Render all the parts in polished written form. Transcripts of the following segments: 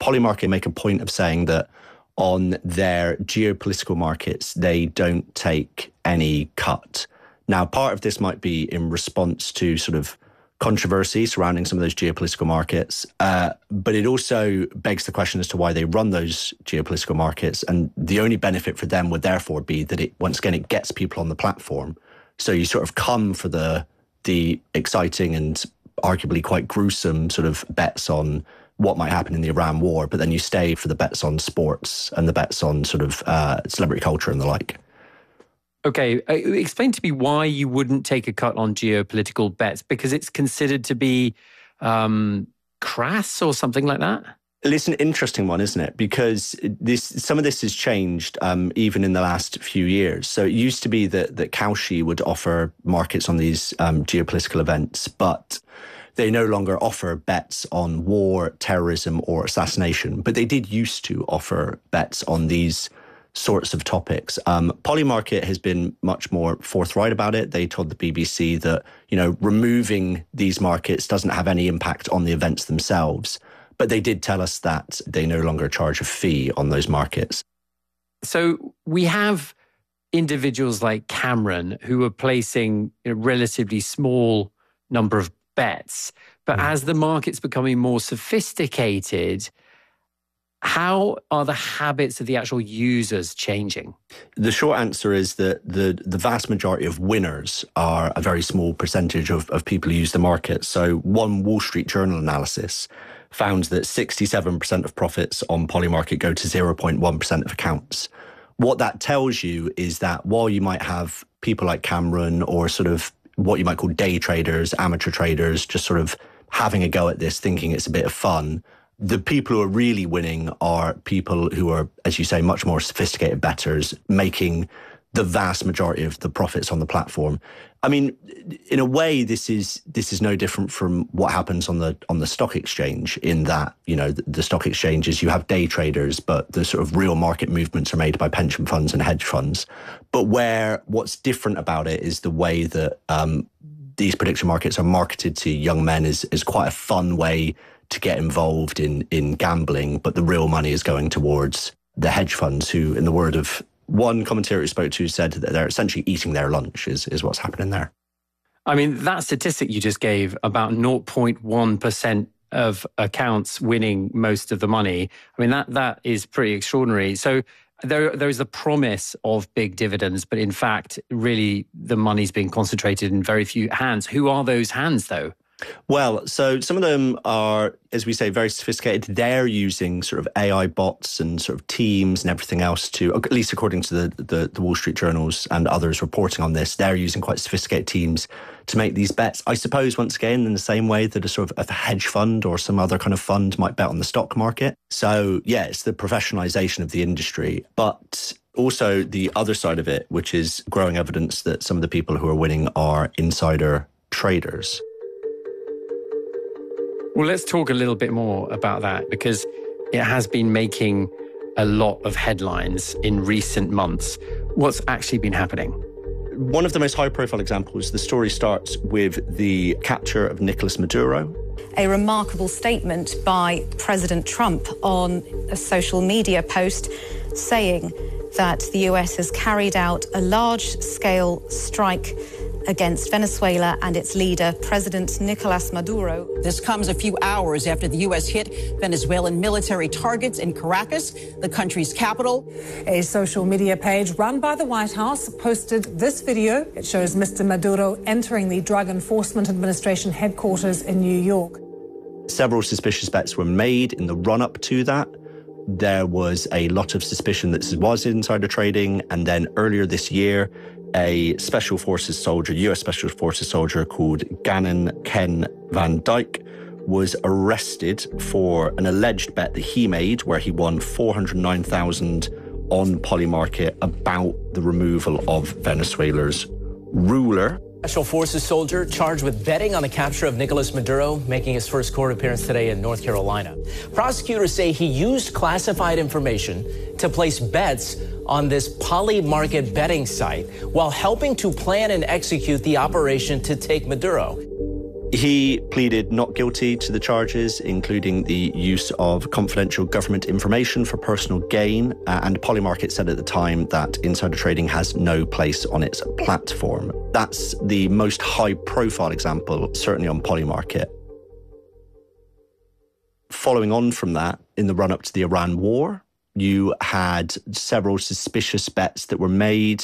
Polymarket make a point of saying that on their geopolitical markets, they don't take any cut. Now, part of this might be in response to sort of controversy surrounding some of those geopolitical markets, but it also begs the question as to why they run those geopolitical markets. And the only benefit for them would therefore be that it, once again, it gets people on the platform. So you sort of come for the exciting and arguably quite gruesome sort of bets on what might happen in the Iran war, but then you stay for the bets on sports and the bets on sort of celebrity culture and the like. Okay, explain to me why you wouldn't take a cut on geopolitical bets, because it's considered to be crass or something like that? It's an interesting one, isn't it? Because some of this has changed even in the last few years. So it used to be that Kalshi would offer markets on these geopolitical events, but they no longer offer bets on war, terrorism, or assassination. But they did used to offer bets on these sorts of topics. Polymarket has been much more forthright about it. They told the BBC that, removing these markets doesn't have any impact on the events themselves. But they did tell us that they no longer charge a fee on those markets. So we have individuals like Cameron who are placing a relatively small number of bets. But as the market's becoming more sophisticated, how are the habits of the actual users changing? The short answer is that the vast majority of winners are a very small percentage of people who use the market. So one Wall Street Journal analysis found that 67% of profits on Polymarket go to 0.1% of accounts. What that tells you is that while you might have people like Cameron or sort of what you might call day traders, amateur traders, just sort of having a go at this, thinking it's a bit of fun, the people who are really winning are people who are, as you say, much more sophisticated bettors, making the vast majority of the profits on the platform. I mean, in a way, this is no different from what happens on the stock exchange, in that, the stock exchanges, you have day traders, but the sort of real market movements are made by pension funds and hedge funds. But what's different about it is the way that these prediction markets are marketed to young men is quite a fun way to get involved in gambling, but the real money is going towards the hedge funds, who, in the word of one commentator who spoke to, said that they're essentially eating their lunch is what's happening there. I mean, that statistic you just gave about 0.1% of accounts winning most of the money, I mean, that is pretty extraordinary. So there is the promise of big dividends, but in fact, really, the money's being concentrated in very few hands. Who are those hands, though? Well, so some of them are, as we say, very sophisticated. They're using sort of AI bots and sort of teams and everything else to, at least according to the Wall Street Journals and others reporting on this, they're using quite sophisticated teams to make these bets. I suppose, once again, in the same way that a sort of a hedge fund or some other kind of fund might bet on the stock market. So, yeah, it's the professionalization of the industry. But also the other side of it, which is growing evidence that some of the people who are winning are insider traders. Well, let's talk a little bit more about that, because it has been making a lot of headlines in recent months. What's actually been happening? One of the most high-profile examples, the story starts with the capture of Nicolas Maduro. A remarkable statement by President Trump on a social media post saying that the US has carried out a large-scale strike against Venezuela and its leader, President Nicolas Maduro. This comes a few hours after the U.S. hit Venezuelan military targets in Caracas, the country's capital. A social media page run by the White House posted this video. It shows Mr. Maduro entering the Drug Enforcement Administration headquarters in New York. Several suspicious bets were made in the run-up to that. There was a lot of suspicion that this was insider trading, and then earlier this year, a Special Forces soldier, US Special Forces soldier called Gannon Ken Van Dyke, was arrested for an alleged bet that he made where he won $409,000 on Polymarket about the removal of Venezuela's ruler. Special Forces soldier charged with betting on the capture of Nicolas Maduro, making his first court appearance today in North Carolina. Prosecutors say he used classified information to place bets on this Polymarket betting site while helping to plan and execute the operation to take Maduro. He pleaded not guilty to the charges, including the use of confidential government information for personal gain. And Polymarket said at the time that insider trading has no place on its platform. That's the most high-profile example, certainly on Polymarket. Following on from that, in the run-up to the Iran war, you had several suspicious bets that were made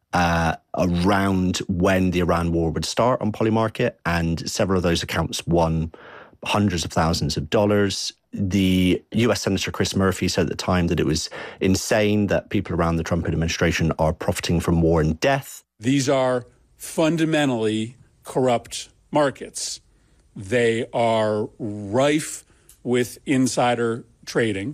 around when the Iran war would start on Polymarket, and several of those accounts won hundreds of thousands of dollars. The US Senator Chris Murphy said at the time that it was insane that people around the Trump administration are profiting from war and death. These are fundamentally corrupt markets. They are rife with insider trading,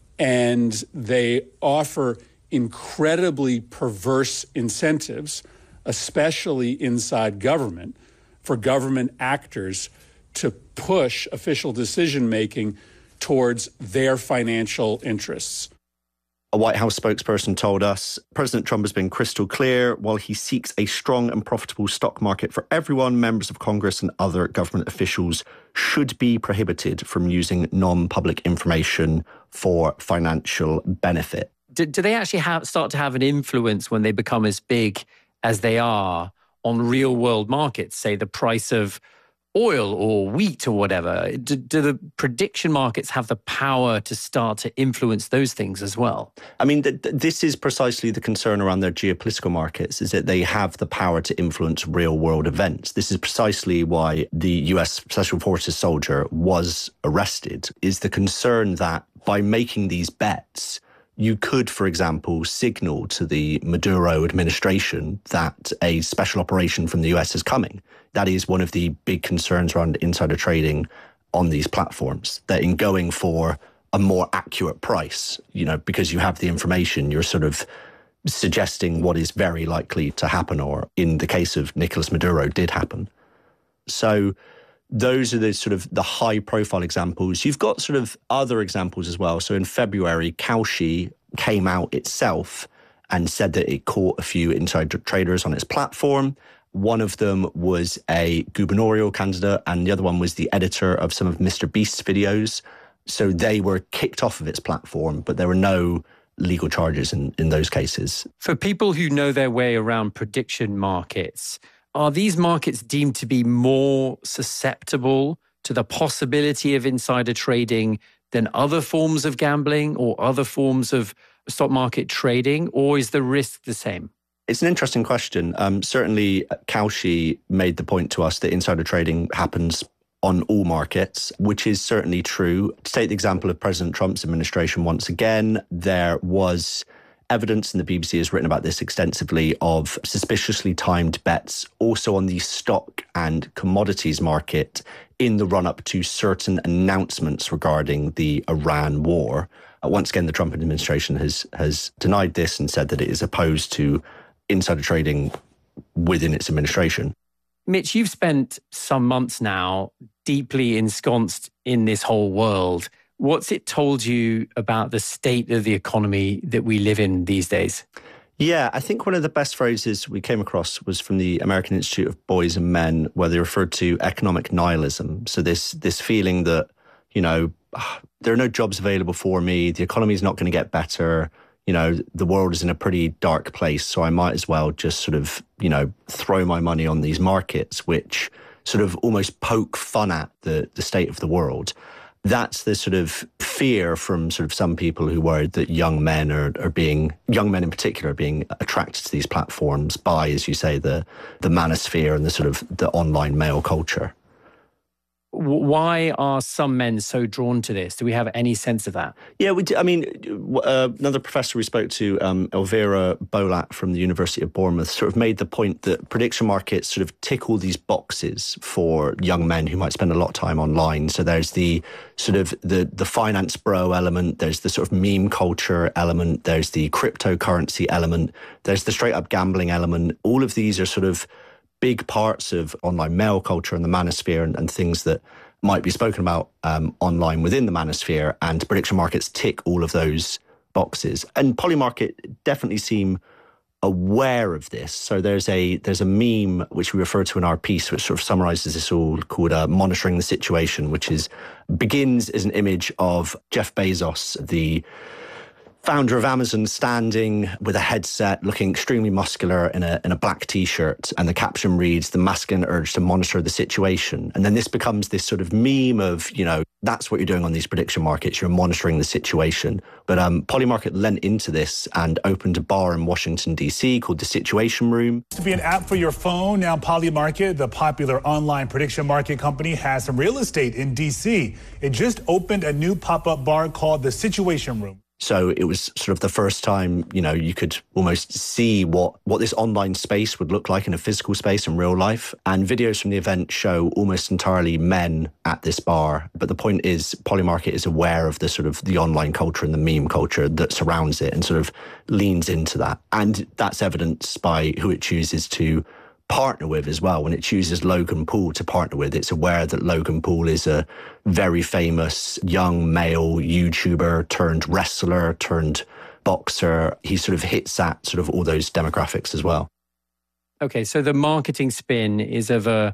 and they offer incredibly perverse incentives, especially inside government, for government actors to push official decision-making towards their financial interests. A White House spokesperson told us, President Trump has been crystal clear. While he seeks a strong and profitable stock market for everyone, members of Congress and other government officials should be prohibited from using non-public information for financial benefit. Do they actually start to have an influence when they become as big as they are on real world markets, say the price of oil or wheat or whatever? Do the prediction markets have the power to start to influence those things as well? I mean, this is precisely the concern around their geopolitical markets, is that they have the power to influence real world events. This is precisely why the US Special Forces soldier was arrested, is the concern that by making these bets, you could, for example, signal to the Maduro administration that a special operation from the US is coming. That is one of the big concerns around insider trading on these platforms, that in going for a more accurate price, because you have the information, you're sort of suggesting what is very likely to happen, or in the case of Nicolas Maduro, did happen. So those are the sort of the high profile examples. You've got sort of other examples as well. So in February, Kalshi came out itself and said that it caught a few insider traders on its platform. One of them was a gubernatorial candidate, and the other one was the editor of some of Mr. Beast's videos. So they were kicked off of its platform, but there were no legal charges in those cases. For people who know their way around prediction markets, are these markets deemed to be more susceptible to the possibility of insider trading than other forms of gambling or other forms of stock market trading, or is the risk the same? It's an interesting question. Certainly, Kalshi made the point to us that insider trading happens on all markets, which is certainly true. To take the example of President Trump's administration once again, there was evidence, and the BBC has written about this extensively, of suspiciously timed bets also on the stock and commodities market in the run-up to certain announcements regarding the Iran war. Once again, the Trump administration has denied this and said that it is opposed to insider trading within its administration. Mitch, you've spent some months now deeply ensconced in this whole world. What's it told you about the state of the economy that we live in these days? Yeah, I think one of the best phrases we came across was from the American Institute of Boys and Men, where they referred to economic nihilism. So this feeling that, there are no jobs available for me, the economy is not going to get better, the world is in a pretty dark place, so I might as well just sort of, throw my money on these markets, which sort of almost poke fun at the state of the world. That's the sort of fear from sort of some people who worry that young men in particular, are being attracted to these platforms by, as you say, the manosphere and the sort of the online male culture. Why are some men so drawn to this? Do we have any sense of that? Yeah, we do. I mean, another professor we spoke to, Elvira Bolat from the University of Bournemouth, sort of made the point that prediction markets sort of tick all these boxes for young men who might spend a lot of time online. So there's the sort of the finance bro element, there's the sort of meme culture element, there's the cryptocurrency element, there's the straight up gambling element. All of these are sort of big parts of online male culture and the manosphere and things that might be spoken about online within the manosphere, and prediction markets tick all of those boxes. And Polymarket definitely seem aware of this. So there's a meme which we refer to in our piece, which sort of summarizes this all, called Monitoring the Situation, which begins as an image of Jeff Bezos, the founder of Amazon, standing with a headset, looking extremely muscular in a black T-shirt. And the caption reads, "The masculine urge to monitor the situation." And then this becomes this sort of meme of, that's what you're doing on these prediction markets. You're monitoring the situation. But Polymarket lent into this and opened a bar in Washington, D.C. called The Situation Room. To be an app for your phone, now Polymarket, the popular online prediction market company, has some real estate in D.C. It just opened a new pop-up bar called The Situation Room. So it was sort of the first time, you could almost see what this online space would look like in a physical space in real life. And videos from the event show almost entirely men at this bar. But the point is, Polymarket is aware of the sort of the online culture and the meme culture that surrounds it and sort of leans into that. And that's evidenced by who it chooses to partner with as well. When it chooses Logan Paul to partner with, it's aware that Logan Paul is a very famous young male YouTuber turned wrestler turned boxer. He sort of hits at sort of all those demographics as well. Okay, so the marketing spin is of a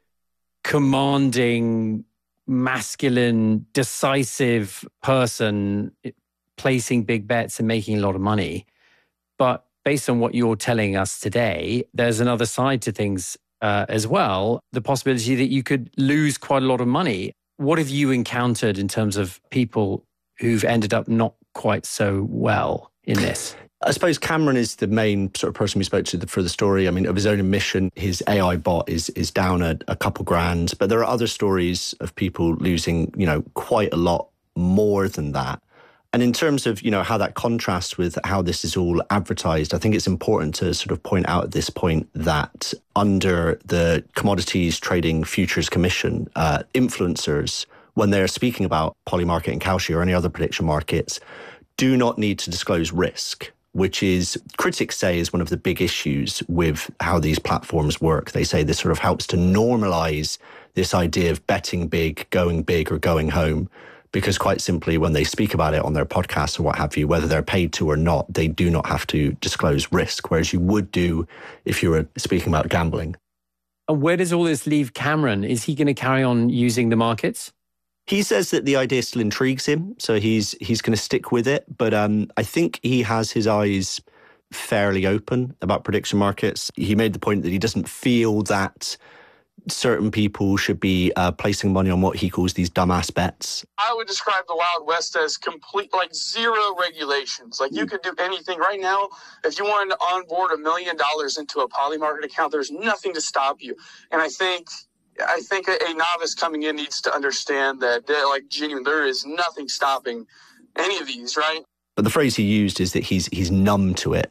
commanding, masculine, decisive person placing big bets and making a lot of money. But based on what you're telling us today, there's another side to things as well, the possibility that you could lose quite a lot of money. What have you encountered in terms of people who've ended up not quite so well in this? I suppose Cameron is the main sort of person we spoke to for the story. I mean, of his own admission, his AI bot is down a couple grand, but there are other stories of people losing, quite a lot more than that. And in terms of, how that contrasts with how this is all advertised, I think it's important to sort of point out at this point that under the Commodities Trading Futures Commission, influencers, when they're speaking about Polymarket and Kalshi or any other prediction markets, do not need to disclose risk, which is, critics say, is one of the big issues with how these platforms work. They say this sort of helps to normalize this idea of betting big or going home. Because quite simply, when they speak about it on their podcasts or what have you, whether they're paid to or not, they do not have to disclose risk, whereas you would do if you were speaking about gambling. And where does all this leave Cameron? Is he going to carry on using the markets? He says that the idea still intrigues him, so he's going to stick with it. But I think he has his eyes fairly open about prediction markets. He made the point that he doesn't feel that certain people should be placing money on what he calls these dumbass bets. I would describe the Wild West as complete, zero regulations. You could do anything. Right now, if you wanted to onboard $1 million into a Polymarket account, there's nothing to stop you. And I think a novice coming in needs to understand that, there is nothing stopping any of these, right? But the phrase he used is that he's numb to it.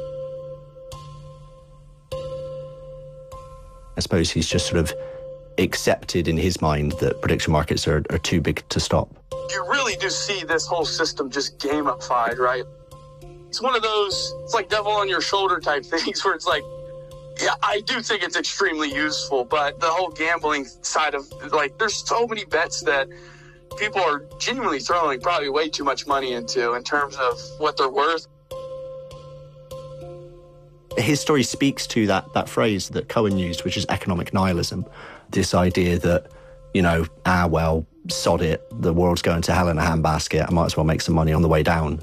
I suppose he's just sort of accepted in his mind that prediction markets are too big to stop. You really do see this whole system just gamified, right? It's one of those, it's like devil on your shoulder type things where it's yeah, I do think it's extremely useful, but the whole gambling side of, there's so many bets that people are genuinely throwing probably way too much money into in terms of what they're worth. His story speaks to that phrase that Cohen used, which is economic nihilism. This idea that, sod it, the world's going to hell in a handbasket, I might as well make some money on the way down.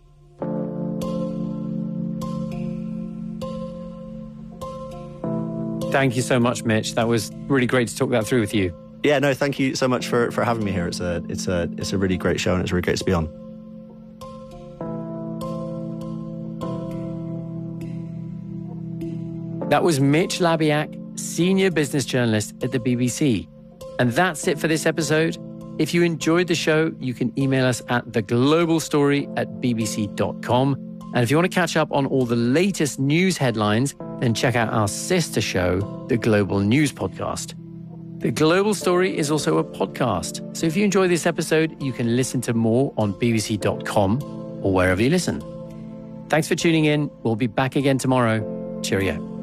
Thank you so much, Mitch. That was really great to talk that through with you. Yeah, no, thank you so much for having me here. It's a really great show and it's really great to be on. That was Mitch Labiak, senior business journalist at the BBC. And that's it for this episode. If you enjoyed the show, you can email us at theglobalstory@bbc.com. And if you want to catch up on all the latest news headlines, then check out our sister show, The Global News Podcast. The Global Story is also a podcast. So if you enjoy this episode, you can listen to more on bbc.com or wherever you listen. Thanks for tuning in. We'll be back again tomorrow. Cheerio.